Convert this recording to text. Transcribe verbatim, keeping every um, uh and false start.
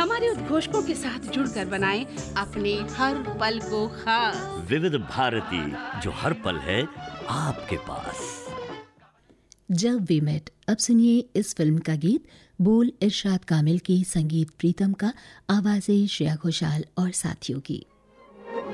हमारे उद्घोषकों के साथ जुड़कर बनाएं अपने हर पल को खास। विविध भारती, जो हर पल है आपके पास। जब वी मेट, अब सुनिए इस फिल्म का गीत, बोल इरशाद कामिल की, संगीत प्रीतम का, आवाज़ें श्रेया घोषाल और साथियों की।